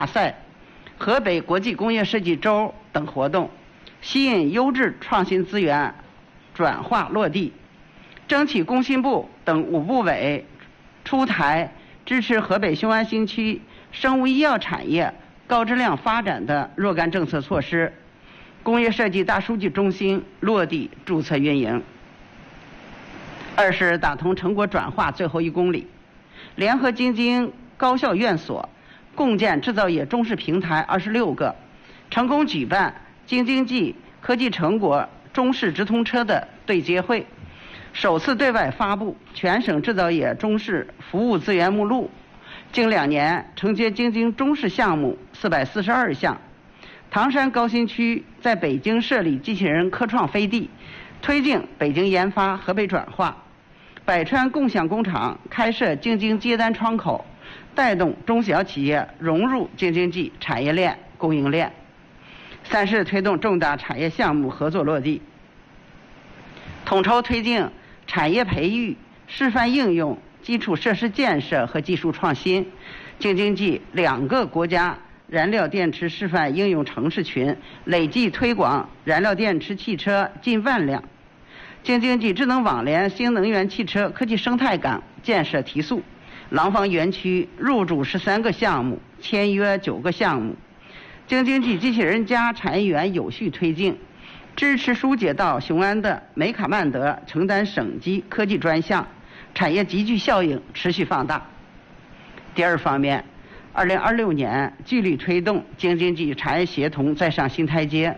大赛、河北国际工业设计周等活动，吸引优质创新资源转化落地，争取工信部等5部委出台支持河北雄安新区生物医药产业高质量发展的若干政策措施，工业设计大数据中心落地注册运营。2是打通成果转化最后1公里，联合京津高校院所共建制造业中试平台26个，成功举办京津冀科技成果中试直通车的对接会，首次对外发布全省制造业中试服务资源目录。经2年，承接京津中试项目442项。唐山高新区在北京设立机器人科创飞地，推进北京研发河北转化。百川共享工厂开设京津接单窗口，带动中小企业融入京津冀产业链供应链。3是推动重大产业项目合作落地，统筹推进产业培育、示范应用、基础设施建设和技术创新。京津冀2个国家燃料电池示范应用城市群累计推广燃料电池汽车近10000辆。京津冀智能网联新能源汽车科技生态港建设提速，廊坊园区入驻13个项目，签约9个项目。京津冀机器人加产业园有序推进，支持疏解到雄安的梅卡曼德承担省级科技专项，产业集聚效应持续放大。第2方面，2026年纪律推动京津冀产业协同再上新台阶。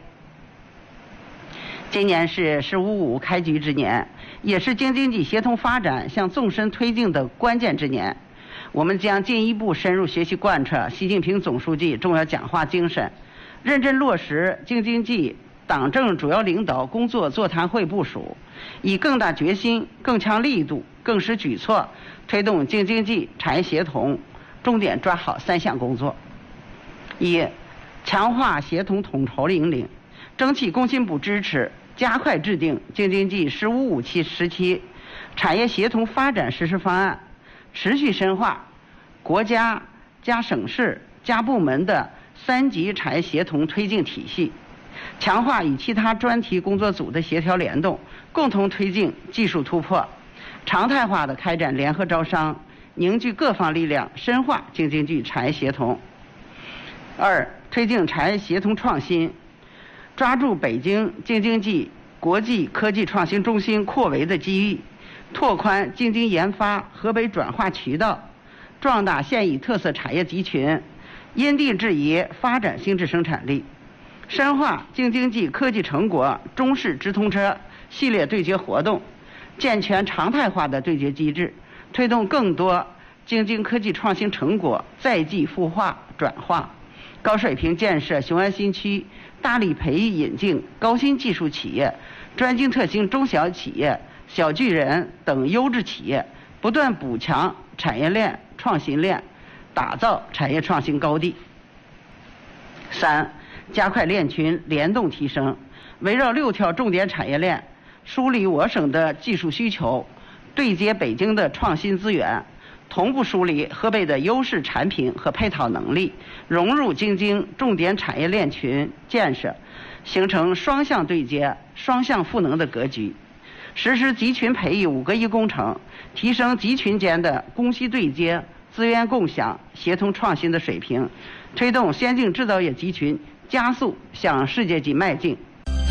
今年是“十五五”开局之年，也是京津冀协同发展向纵深推进的关键之年。我们将进一步深入学习贯彻习近平总书记重要讲话精神，认真落实京津冀党政主要领导工作座谈会部署，以更大决心、更强力度、更实举措推动京津冀产业协同，重点抓好3项工作。1、强化协同统筹引领，争取工信部支持，加快制定京津冀“十五五”时期产业协同发展实施方案，持续深化国家加省市加部门的3级产业协同推进体系，强化与其他专题工作组的协调联动，共同推进技术突破，常态化的开展联合招商，凝聚各方力量，深化京津冀产业协同。2、推进产业协同创新，抓住北京京津冀国际科技创新中心扩围的机遇，拓宽京津研发河北转化渠道，壮大现有特色产业集群，因地制宜发展新质生产力，深化京津冀科技成果中试直通车系列对接活动，健全常态化的对接机制，推动更多京津科技创新成果在地孵化转化，高水平建设雄安新区，大力培育引进高新技术企业、专精特新中小企业、小巨人等优质企业，不断补强产业链创新链，打造产业创新高地。3、加快链群联动提升，围绕6条重点产业链，梳理我省的技术需求，对接北京的创新资源，同步梳理河北的优势产品和配套能力，融入京津重点产业链群建设，形成双向对接、双向赋能的格局。实施集群培育5个1工程，提升集群间的供需对接、资源共享、协同创新的水平，推动先进制造业集群加速向世界级迈进。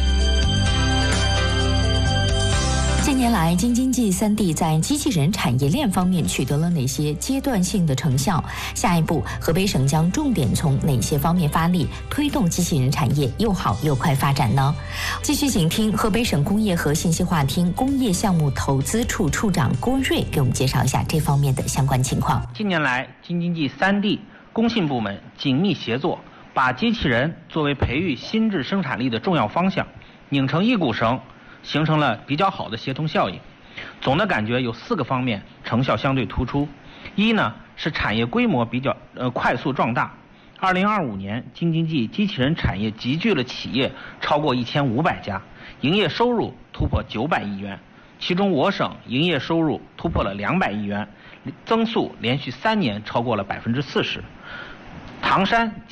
近年来，京津冀3地在机器人产业链方面取得了哪些阶段性的成效？下一步，河北省将重点从哪些方面发力，推动机器人产业又好又快发展呢？继续请听河北省工业和信息化厅工业项目投资处处长郭瑞给我们介绍一下这方面的相关情况。 近年来，京津冀3地工信部门紧密协作，把机器人作为培育新质生产力的重要方向，拧成一股绳，形成了比较好的协同效应。总的感觉有4个方面成效相对突出。一呢是产业规模比较快速壮大。2025年，京津冀机器人产业集聚了企业超过1500家，营业收入突破900亿元，其中我省营业收入突破了200亿元，增速连续3年超过了40%。 唐山